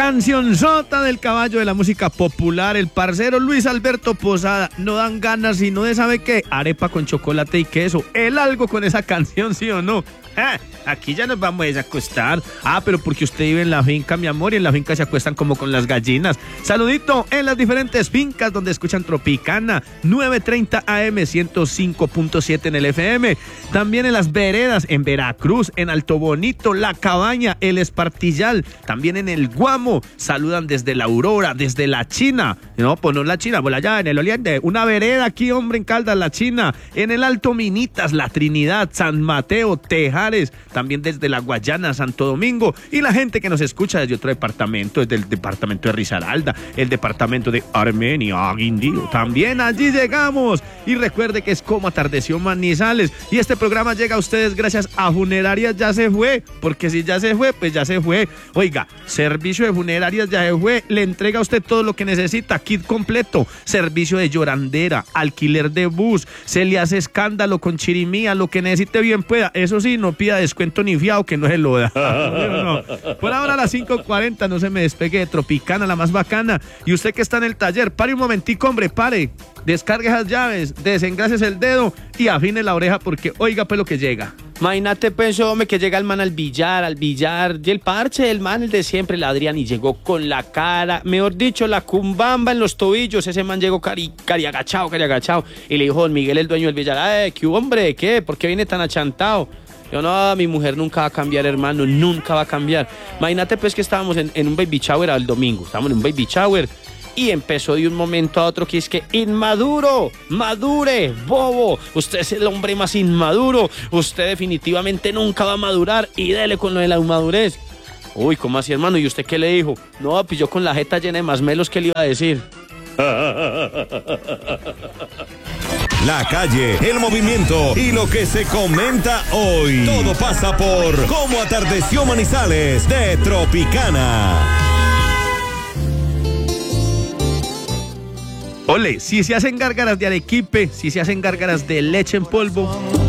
Cancionzota del caballo de la música popular, el parcero Luis Alberto Posada. No dan ganas sino de, ¿sabe qué? Arepa con chocolate y queso. El algo con esa canción, ¿sí o no? Aquí ya nos vamos a acostar. Pero porque usted vive en la finca, mi amor, y en la finca se acuestan como con las gallinas. Saludito en las diferentes fincas donde escuchan Tropicana, 930 AM, 105.7 en el FM. También en las veredas, en Veracruz, en Alto Bonito, La Cabaña, El Espartillal, también en el Guamo. Saludan desde la Aurora, desde la China. No, pues no la China, pues allá en el Oriente. Una vereda aquí, hombre, en Caldas, la China. En el Alto Minitas, La Trinidad, San Mateo, Tejares. También desde la Guayana, Santo Domingo, y la gente que nos escucha desde otro departamento, desde el departamento de Risaralda, el departamento de Armenia, Guindío, también allí llegamos. Y recuerde que es como atardeció Manizales, y este programa llega a ustedes gracias a Funerarias Ya Se Fue, porque si ya se fue, pues ya se fue. Oiga, servicio de Funerarias Ya Se Fue, le entrega a usted todo lo que necesita, kit completo, servicio de llorandera, alquiler de bus, se le hace escándalo con chirimía, lo que necesite bien pueda, eso sí, no pida descuento ni fiado que no se lo da. No. Por ahora a las 5:40 no se me despegue de Tropicana, la más bacana. Y usted que está en el taller, pare un momentico, hombre, pare. Descargue esas llaves, desengrases el dedo y afine la oreja porque oiga pues lo que llega. Imagínate, pues, hombre, que llega el man al billar, y el parche, el man, el de siempre, el Adrián, y llegó con la cara, mejor dicho, la cumbamba en los tobillos. Ese man llegó cari agachado, y le dijo don Miguel, el dueño del billar, ¿qué hombre? ¿Qué? ¿Por qué viene tan achantado? Yo, no, mi mujer nunca va a cambiar, hermano, nunca va a cambiar. Imagínate, pues, que estábamos en un baby shower el domingo, estábamos en un baby shower, y empezó de un momento a otro que es que inmaduro, madure, bobo, usted es el hombre más inmaduro, usted definitivamente nunca va a madurar y dele con lo de la inmadurez. Uy, ¿cómo así, hermano? ¿Y usted qué le dijo? No, pues yo con la jeta llena de más melos, ¿qué le iba a decir? La calle, el movimiento y lo que se comenta hoy. Todo pasa por Cómo Atardeció Manizales de Tropicana. Ole, si se hacen gárgaras de arequipe, si se hacen gárgaras de leche en polvo,